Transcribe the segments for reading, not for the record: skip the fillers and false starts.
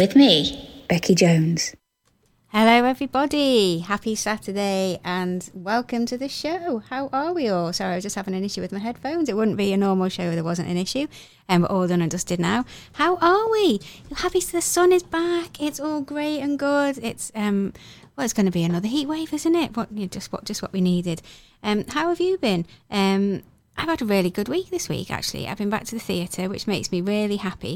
with me, Becky Jones. Hello everybody, happy Saturday and welcome to the show. How are we all? Sorry, I was just having an issue with my headphones. It wouldn't be a normal show if there wasn't an issue. We're all done and dusted now. How are we? Happy the sun is back. It's all great and good. It's it's going to be another heat wave, isn't it? Just what we needed. How have you been? I've had a really good week this week actually. I've been back to the theatre, which makes me really happy.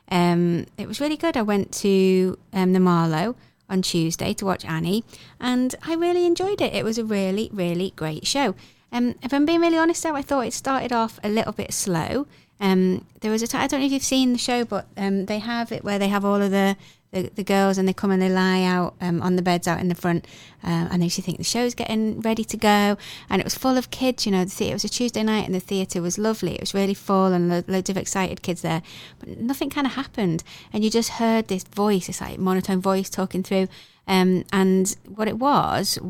It was really good. I went to the Marlow on Tuesday to watch Annie, and I really enjoyed it. It was a really, really great show. If I'm being really honest though, I thought it started off a little bit slow. There was I don't know if you've seen the show, but they have it where they have all of the girls and they come and they lie out on the beds out in the front, and they usually think the show's getting ready to go, and it was full of kids. You know, it was a Tuesday night and the theatre was lovely. It was really full and loads of excited kids there, but nothing kind of happened, and you just heard this voice, this like monotone voice talking through. And what it was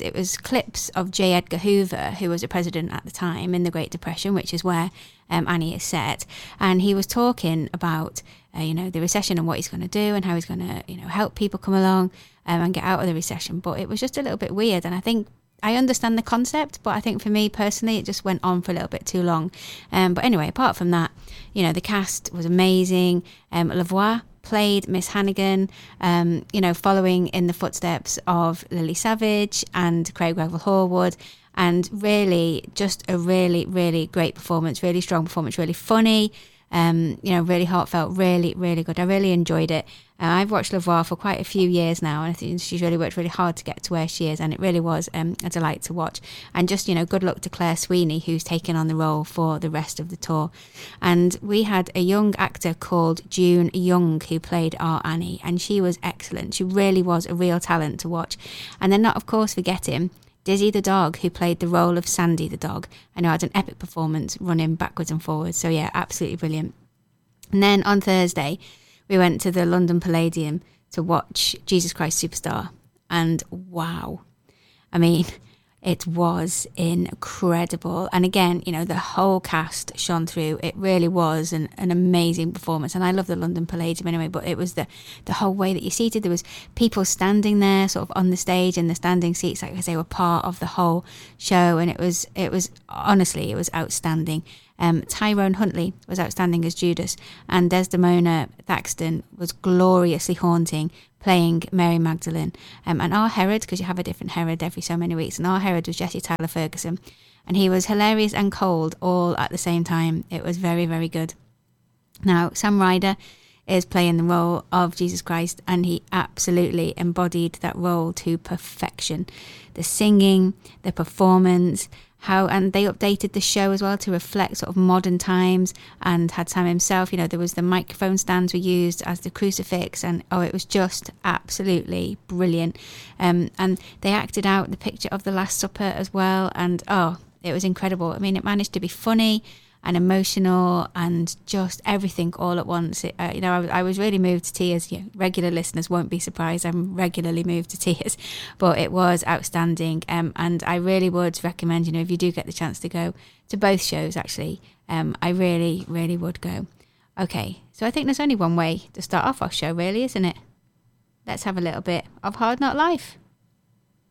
clips of J. Edgar Hoover, who was a president at the time in the Great Depression, which is where Annie is set. And he was talking about, the recession and what he's going to do and how he's going to, help people come along and get out of the recession. But it was just a little bit weird. And I think I understand the concept, but I think for me personally, it just went on for a little bit too long. But anyway, apart from that, the cast was amazing. Lavoie played Miss Hannigan, following in the footsteps of Lily Savage and Craig Revel Horwood, and really just a really, really great performance, really strong performance, really funny, really heartfelt, really, really good. I really enjoyed it. I've watched Lavoie for quite a few years now, and I think she's really worked really hard to get to where she is, and it really was a delight to watch. And just, good luck to Claire Sweeney, who's taken on the role for the rest of the tour. And we had a young actor called June Young who played our Annie, and she was excellent. She really was a real talent to watch. And then not, of course, forgetting Dizzy the dog, who played the role of Sandy the dog, and who had an epic performance running backwards and forwards. So yeah, absolutely brilliant. And then on Thursday, we went to the London Palladium to watch Jesus Christ Superstar. And wow, I mean, it was incredible. And again, the whole cast shone through. It really was an amazing performance. And I love the London Palladium anyway, but it was the whole way that you're seated. There was people standing there sort of on the stage in the standing seats, like, because they were part of the whole show. And it was honestly, it was outstanding. Tyrone Huntley was outstanding as Judas, and Desdemona Thaxton was gloriously haunting, playing Mary Magdalene. And our Herod, because you have a different Herod every so many weeks, and our Herod was Jesse Tyler Ferguson, and he was hilarious and cold all at the same time. It was very, very good. Now, Sam Ryder is playing the role of Jesus Christ, and he absolutely embodied that role to perfection. The singing, the performance, and they updated the show as well to reflect sort of modern times, and had Sam himself, there was the microphone stands were used as the crucifix, and it was just absolutely brilliant. And they acted out the picture of the Last Supper as well, and it was incredible. I mean, it managed to be funny and emotional and just everything all at once. I was really moved to tears. Regular listeners won't be surprised. I'm regularly moved to tears, but it was outstanding. And I really would recommend, if you do get the chance to go to both shows, actually, I really, really would go. Okay, so I think there's only one way to start off our show, really, isn't it? Let's have a little bit of Hard Knock Life.